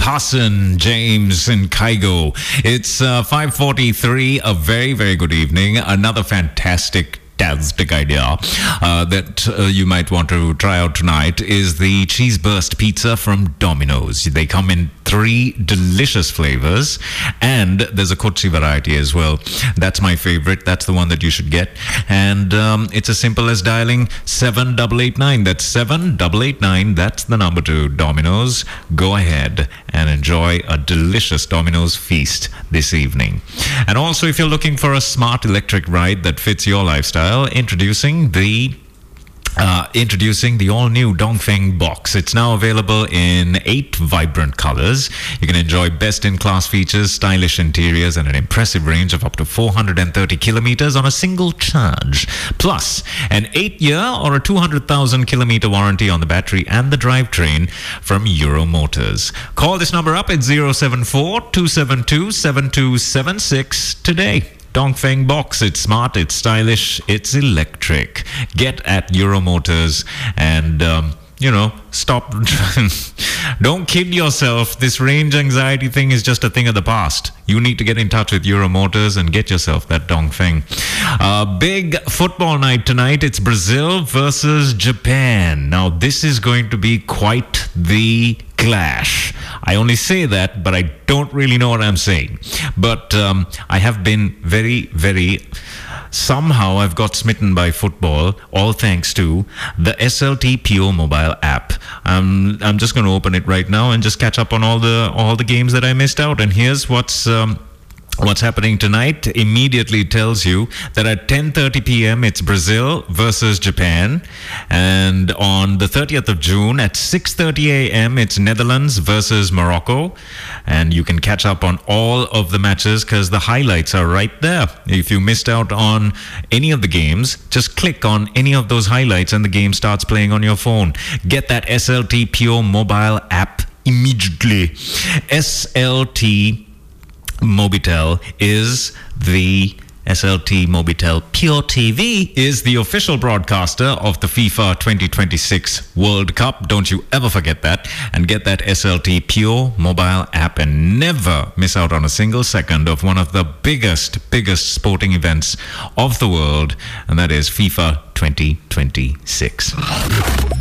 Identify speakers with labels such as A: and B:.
A: Carson, James, and Kygo. It's 5:43. A very, very good evening. Another fantastic idea that you might want to try out tonight is the Cheese Burst Pizza from Domino's. They come in 3 delicious flavors, and there's a Kochi variety as well. That's my favorite. That's the one that you should get. And it's as simple as dialing 7889. That's 7889. That's the number to Domino's. Go ahead and enjoy a delicious Domino's feast this evening. And also, if you're looking for a smart electric ride that fits your lifestyle, introducing the all-new Dongfeng Box. It's now available in 8 vibrant colors. You can enjoy best-in-class features, stylish interiors, and an impressive range of up to 430 kilometers on a single charge. Plus, an 8-year or a 200,000-kilometer warranty on the battery and the drivetrain from Euro Motors. Call this number up at 074-272-7276 today. Dongfeng Box. It's smart, it's stylish, it's electric. Get at Euro Motors and, stop. Don't kid yourself. This range anxiety thing is just a thing of the past. You need to get in touch with Euro Motors and get yourself that Dongfeng. Big football night tonight. It's Brazil versus Japan. Now, this is going to be quite the clash. I only say that, but I don't really know what I'm saying. But I have been very... Somehow I've got smitten by football, all thanks to the SLT Pure mobile app. I'm just going to open it right now and just catch up on all the games that I missed out. And here's what's happening tonight. Immediately tells you that at 10:30 p.m. it's Brazil versus Japan, and on the 30th of June at 6:30 a.m. it's Netherlands versus Morocco. And you can catch up on all of the matches because the highlights are right there. If you missed out on any of the games, just click on any of those highlights and the game starts playing on your phone. Get that SLT Pure mobile app immediately. SLT Mobitel is the SLT Mobitel Pure TV is the official broadcaster of the FIFA 2026 World Cup. Don't you ever forget that. And get that SLT Pure mobile app and never miss out on a single second of one of the biggest sporting events of the world, and that is FIFA 2026.